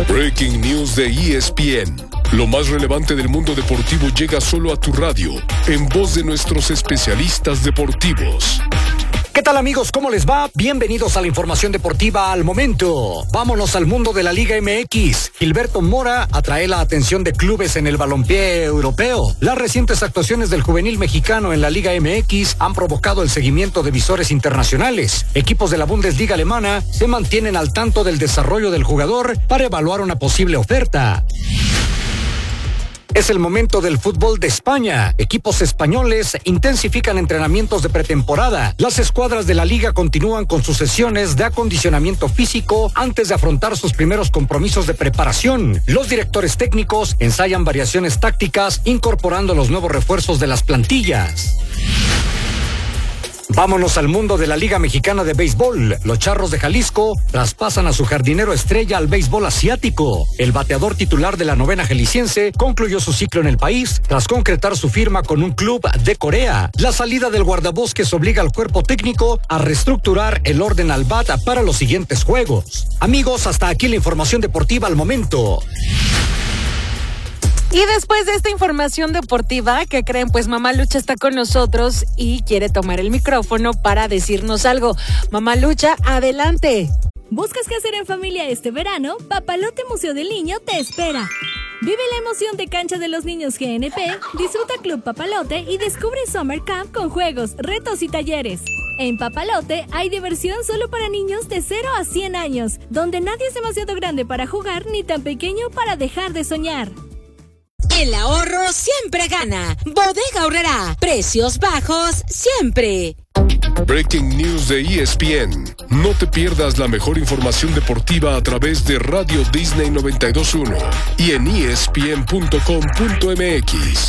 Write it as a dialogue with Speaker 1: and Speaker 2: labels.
Speaker 1: Breaking News de ESPN. Lo más relevante del mundo deportivo llega solo a tu radio, en voz de nuestros especialistas deportivos.
Speaker 2: ¿Qué tal, amigos? ¿Cómo les va? Bienvenidos a la información deportiva al momento. Vámonos al mundo de la Liga MX. Gilberto Mora atrae la atención de clubes en el balompié europeo. Las recientes actuaciones del juvenil mexicano en la Liga MX han provocado el seguimiento de visores internacionales. Equipos de la Bundesliga alemana se mantienen al tanto del desarrollo del jugador para evaluar una posible oferta. Es el momento del fútbol de España. Equipos españoles intensifican entrenamientos de pretemporada. Las escuadras de la liga continúan con sus sesiones de acondicionamiento físico antes de afrontar sus primeros compromisos de preparación. Los directores técnicos ensayan variaciones tácticas incorporando los nuevos refuerzos de las plantillas. Vámonos al mundo de la Liga Mexicana de Béisbol. Los Charros de Jalisco traspasan a su jardinero estrella al béisbol asiático. El bateador titular de la novena jalisciense concluyó su ciclo en el país tras concretar su firma con un club de Corea. La salida del guardabosques obliga al cuerpo técnico a reestructurar el orden al bat para los siguientes juegos. Amigos, hasta aquí la información deportiva al momento.
Speaker 3: Y después de esta información deportiva, ¿qué creen? Pues Mamá Lucha está con nosotros y quiere tomar el micrófono para decirnos algo. Mamá Lucha, adelante.
Speaker 4: ¿Buscas qué hacer en familia este verano? Papalote Museo del Niño te espera. Vive la emoción de Cancha de los Niños GNP, disfruta Club Papalote y descubre Summer Camp con juegos, retos y talleres. En Papalote hay diversión solo para niños de 0 a 100 años, donde nadie es demasiado grande para jugar ni tan pequeño para dejar de soñar.
Speaker 5: El ahorro siempre gana. Bodega Aurrerá. Precios bajos siempre.
Speaker 1: Breaking News de ESPN. No te pierdas la mejor información deportiva a través de Radio Disney 92.1 y en ESPN.com.mx.